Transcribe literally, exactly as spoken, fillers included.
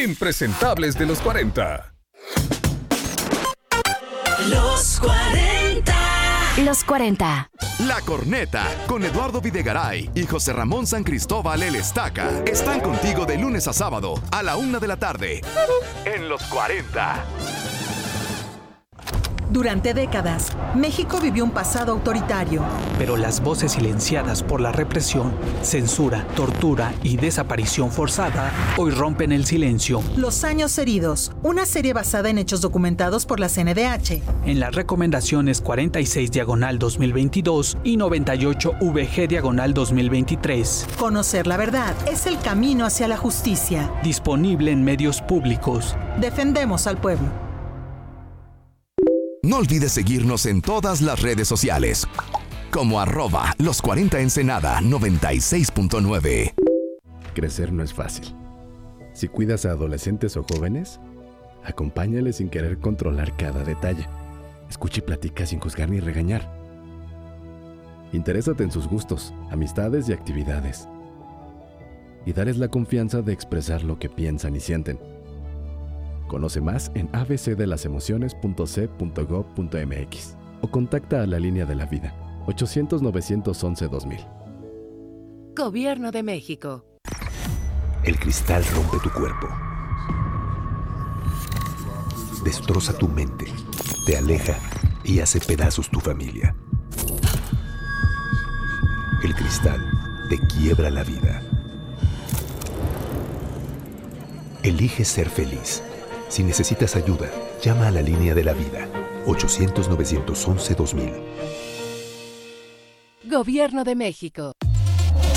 impresentables de los cuarenta. Los cuarenta. Los cuarenta. La Corneta, con Eduardo Videgaray y José Ramón San Cristóbal el Estaca, están contigo de lunes a sábado a la una de la tarde. En Los cuarenta. Durante décadas, México vivió un pasado autoritario. Pero las voces silenciadas por la represión, censura, tortura y desaparición forzada hoy rompen el silencio. Los años heridos, una serie basada en hechos documentados por la C N D H. En las recomendaciones cuarenta y seis diagonal dos mil veintidós y noventa y ocho V G diagonal dos mil veintitrés. Conocer la verdad es el camino hacia la justicia. Disponible en medios públicos. Defendemos al pueblo. No olvides seguirnos en todas las redes sociales, como arroba los cuarenta Ensenada noventa y seis punto nueve. Crecer no es fácil. Si cuidas a adolescentes o jóvenes, acompáñales sin querer controlar cada detalle. Escucha y platica sin juzgar ni regañar. Interésate en sus gustos, amistades y actividades. Y dales la confianza de expresar lo que piensan y sienten. Conoce más en a b c de las emociones punto c punto gob punto m x o contacta a la línea de la vida ochocientos, novecientos once, dos mil. Gobierno de México. El cristal rompe tu cuerpo, destroza tu mente, te aleja y hace pedazos tu familia. El cristal te quiebra la vida. Elige ser feliz. Si necesitas ayuda, llama a la línea de la vida ochocientos, novecientos once, dos mil. Gobierno de México.